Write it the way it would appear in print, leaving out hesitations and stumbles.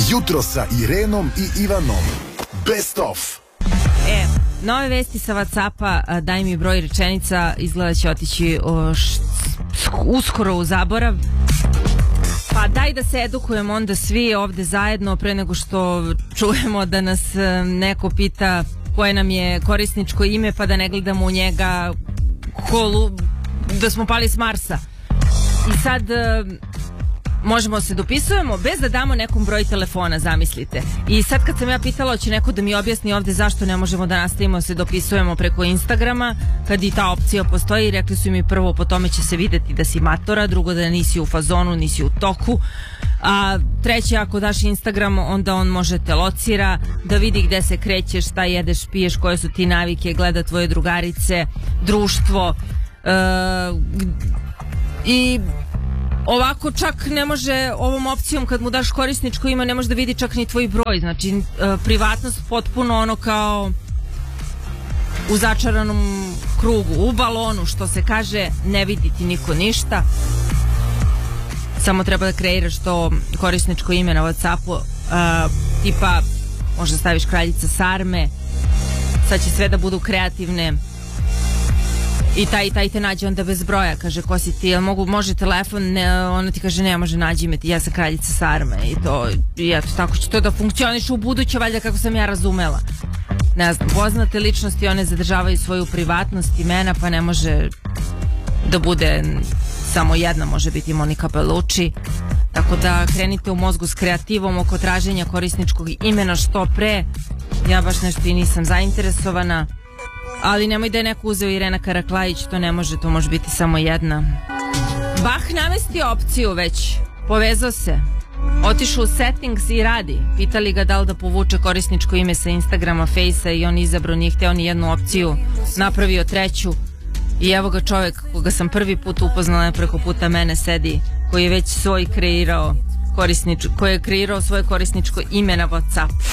Jutro sa Irenom i Ivanom. Best of. Nove vesti sa WhatsAppa, daj mi broj rečenica, izgleda će otići uskoro u zaborav. Pa daj da se edukujemo onda svi ovde zajedno pre nego što čujemo da nas neko pita koje nam je korisničko ime, pa da ne gledamo u njega da smo pali s Marsa. I sad možemo se dopisujemo bez da damo nekom broj telefona, zamislite. I sad kad sam ja pitala hoće neko da mi objasni ovde zašto ne možemo da nastavimo se dopisujemo preko Instagrama, kad i ta opcija postoji, rekli su mi prvo po tome će se videti da si matora, drugo da nisi u fazonu, nisi u toku, a treće ako daš Instagram onda on može te locira, da vidi gde se krećeš, šta jedeš, piješ, koje su ti navike, gleda tvoje drugarice, društvo, i ovako čak ne može ovom opcijom kad mu daš korisničko ime ne može da vidi čak ni tvoj broj, znači privatnost potpuno ono kao u začaranom krugu, u balonu što se kaže, ne vidi ti niko ništa, samo treba da kreiraš to korisničko ime na WhatsAppu, tipa možda staviš kraljica Sarme, sad će sve da budu kreativne i taj te nađe onda bez broja, kaže ko si ti, jel može telefon, ne, ona ti kaže ne može, nađi me ti, ja sam kraljica Sarme i eto tako će to da funkcioniše u buduće, valjda kako sam ja razumela. Ne znam, poznate ličnosti one zadržavaju svoju privatnost, imena, pa ne može da bude samo jedna, može biti Monika Bellucci, tako da krenite u mozgu s kreativom oko traženja korisničkog imena što pre. Ja baš nešto i nisam zainteresovana, ali nemoj da je neko uzeo Irena Karaklajić, to ne može, to može biti samo jedna. Bah namesti opciju već, povezao se, otišao u settings i radi, pitali ga da li da povuče korisničko ime sa Instagrama, Fejsa i on izabrao, nije hteo ni jednu opciju, napravio treću i evo ga čovjek koga sam prvi put upoznala preko puta mene sedi, koji je već svoj kreirao koji je kreirao svoje korisničko ime na WhatsApp.